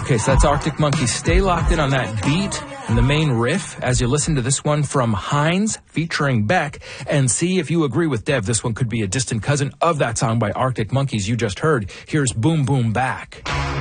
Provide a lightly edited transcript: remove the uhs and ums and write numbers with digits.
Okay, so that's Arctic Monkeys. Stay locked in on that beat and the main riff as you listen to this one from Heinz featuring Beck, and see if you agree with Dev. This one could be a distant cousin of that song by Arctic Monkeys you just heard. Here's Boom Boom Back.